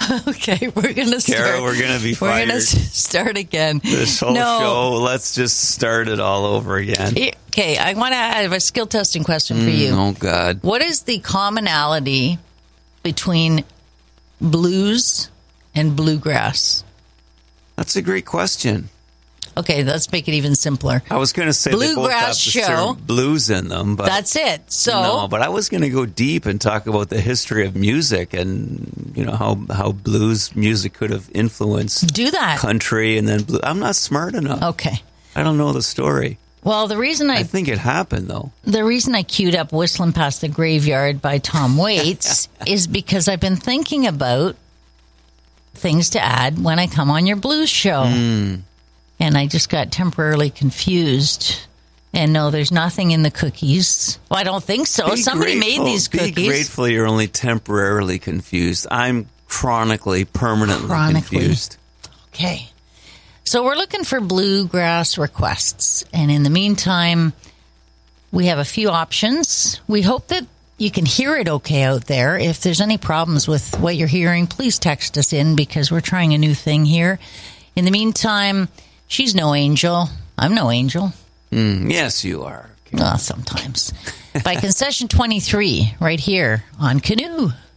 Okay, we're going to start. Kara, we're going to be We're fired. going to start again. This whole show, let's just start it all over again. Okay, I want to have a skill testing question for you. Oh, God. What is the commonality between blues and bluegrass? That's a great question. Okay, let's make it even simpler. I was going to say they both have the term blues in them, but that's it. So no, but I was going to go deep and talk about the history of music and how blues music could have influenced country and then blues. I'm not smart enough. Okay, I don't know the story. Well, the reason I think it happened though. The reason I queued up "Whistling Past the Graveyard" by Tom Waits is because I've been thinking about things to add when I come on your blues show. And I just got temporarily confused. And no, there's nothing in the cookies. Well, I don't think so. Somebody made these cookies. Be grateful you're only temporarily confused. I'm permanently confused. Okay. So we're looking for bluegrass requests. And in the meantime, we have a few options. We hope that you can hear it okay out there. If there's any problems with what you're hearing, please text us in because we're trying a new thing here. In the meantime, she's no angel. I'm no angel. Yes, you are. Sometimes. By Concession 23, right here on Canoe.